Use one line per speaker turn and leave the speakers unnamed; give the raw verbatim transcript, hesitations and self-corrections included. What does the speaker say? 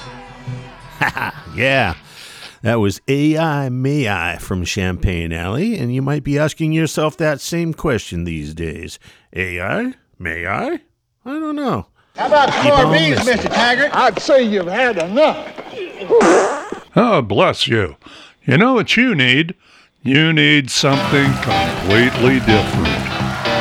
Yeah, that was A I May I from Champagne Alley, and you might be asking yourself that same question these days. A I? May I? I don't know.
How about
Keep
more
on
beans,
listening.
Mister Taggart? I'd say you've had enough.
Oh, bless you. You know what you need? You need something completely different.